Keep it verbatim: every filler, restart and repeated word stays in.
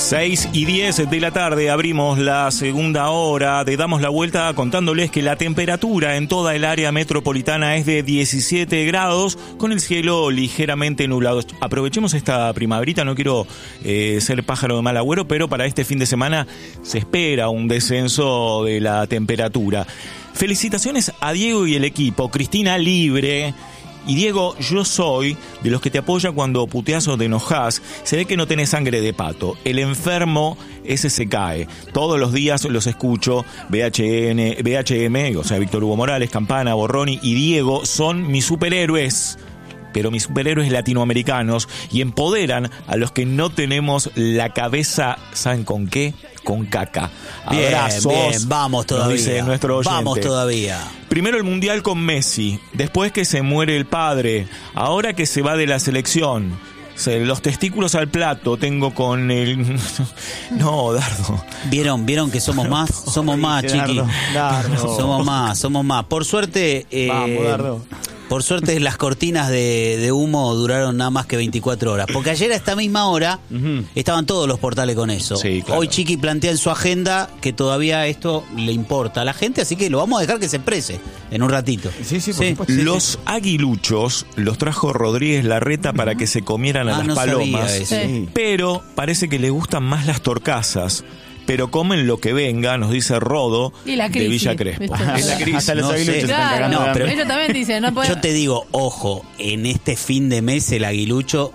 seis y diez de la tarde abrimos la segunda hora de Damos la Vuelta contándoles que la temperatura en toda el área metropolitana es de diecisiete grados con el cielo ligeramente nublado. Aprovechemos esta primaverita, no quiero eh, ser pájaro de mal agüero, pero para este fin de semana se espera un descenso de la temperatura. Felicitaciones a Diego y el equipo. Cristina libre. Y Diego, yo soy de los que te apoya cuando puteás o te enojás. Se ve que no tenés sangre de pato. El enfermo, ese se cae. Todos los días los escucho. B H N, B H M, o sea, Víctor Hugo Morales, Campana, Borroni y Diego son mis superhéroes. Pero mis superhéroes latinoamericanos, y empoderan a los que no tenemos la cabeza, ¿saben con qué? Con caca. Bien, Abrazos. bien, vamos todavía. Nos dice nuestro oyente. Vamos todavía. Primero el Mundial con Messi, después que se muere el padre, ahora que se va de la selección. Los testículos al plato tengo con el... No, Dardo. ¿Vieron, vieron que somos más? Somos más, chiqui. Dardo. Somos más, somos más. Por suerte... Eh, Vamos, Dardo. Por suerte las cortinas de, de humo duraron nada más que veinticuatro horas. Porque ayer a esta misma hora uh-huh. estaban todos los portales con eso. Sí, claro. Hoy Chiqui plantea en su agenda que todavía esto le importa a la gente, así que lo vamos a dejar que se exprese en un ratito. Sí, sí, por sí. supuesto. Los sí, sí. aguiluchos los trajo Rodríguez Larreta uh-huh. para que se comieran a ah, las no palomas. sabía eso. Sí. Pero parece que les gustan más las torcasas. Pero comen lo que venga, nos dice Rodo y la crisis, de Villa Crespo. ¿viste? La crisis. Hasta los No aguiluchos sé. se están Claro, cagando no, de pero- hambre. Ellos también dicen, no puede... Yo te digo, ojo, en este fin de mes el aguilucho